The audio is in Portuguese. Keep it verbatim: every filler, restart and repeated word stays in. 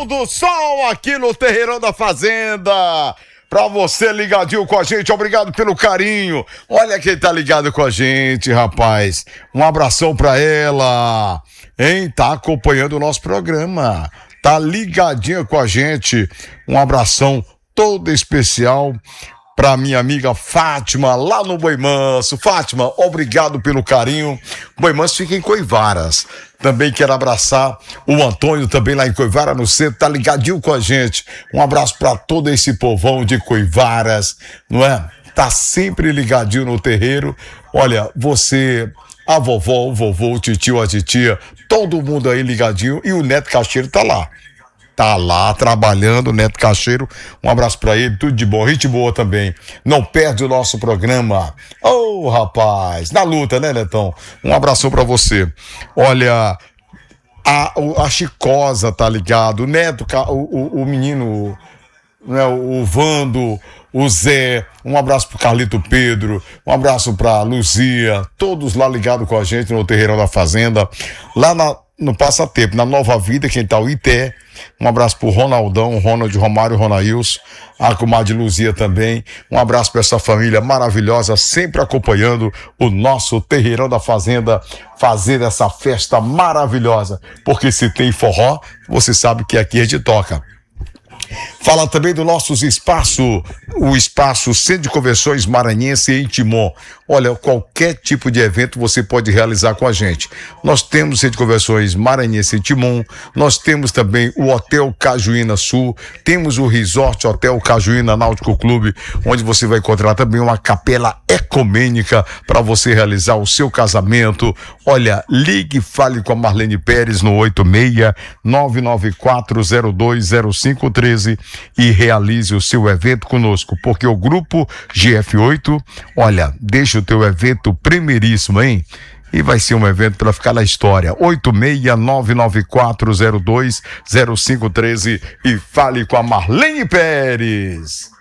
do Sol aqui no Terreirão da Fazenda. Pra você ligadinho com a gente, obrigado pelo carinho. Olha quem tá ligado com a gente, rapaz. Um abração pra ela, hein? Tá acompanhando o nosso programa. Tá ligadinha com a gente. Um abração todo especial pra minha amiga Fátima, lá no Boi Manso. Fátima, obrigado pelo carinho. Boi Manso fica em Coivaras. Também quero abraçar o Antônio, também lá em Coivara, no centro, tá ligadinho com a gente. Um abraço pra todo esse povão de Coivaras, não é? Tá sempre ligadinho no terreiro. Olha, você, a vovó, o vovô, o titio, a titia, todo mundo aí ligadinho. E o Neto Cacheiro tá lá. Tá lá trabalhando, Neto Cacheiro, um abraço pra ele, tudo de bom, gente boa também. Não perde o nosso programa. Ô, oh, rapaz, na luta, né, Netão? Um abração pra você. Olha, a, a Chicosa tá ligado, o Neto, o, o, o menino, né, o Vando, o Zé, um abraço pro Carlito Pedro, um abraço pra Luzia, todos lá ligados com a gente no Terreirão da Fazenda, lá na no Passatempo, na Nova Vida, quem tá o Ité, um abraço pro Ronaldão, Ronald, Romário, Ronails, a comadre Luzia também, um abraço pra essa família maravilhosa, sempre acompanhando o nosso Terreirão da Fazenda, fazer essa festa maravilhosa, porque se tem forró, você sabe que aqui a gente toca. Fala também do nossos espaços, o espaço Centro de Convenções Maranhense em Timon. Olha, qualquer tipo de evento você pode realizar com a gente. Nós temos o Centro de Convenções Maranhense em Timon, nós temos também o Hotel Cajuína Sul, temos o Resort Hotel Cajuína Náutico Clube, onde você vai encontrar também uma capela ecumênica para você realizar o seu casamento. Olha, ligue e fale com a Marlene Pérez no oito seis nove nove quatro zero dois zero cinco um três e realize o seu evento conosco, porque o grupo G F oito, olha, deixa o teu evento primeiríssimo, hein? E vai ser um evento para ficar na história. oito seis nove nove quatro zero dois zero cinco um três e fale com a Marlene Pérez.